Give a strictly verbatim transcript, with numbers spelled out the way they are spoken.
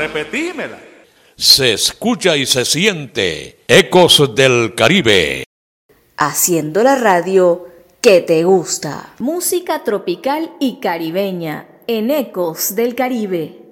repetímela. Se escucha y se siente Ecos del Caribe. Haciendo la radio que te gusta. Música tropical y caribeña en Ecos del Caribe.